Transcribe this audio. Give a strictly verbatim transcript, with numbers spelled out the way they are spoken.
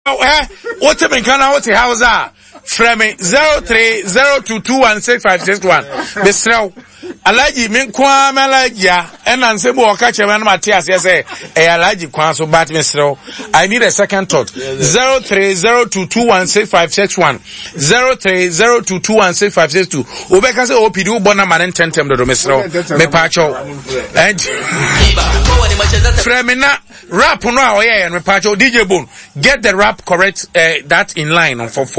eh what me kana what house ah frame zero three zero two two one six five six one besrew alaji me kwa malaji ya ena nsebo oka chema na Matias say e alaji kwa so bat mesrew I need a second thought. zero three zero two two one six five six one zero three zero two two one six five six two obeka say opidi ubona man tentem do mesrew me pa cho and frame na rap no a oye me pa cho D J Bone get the rap correct uh, that in line for for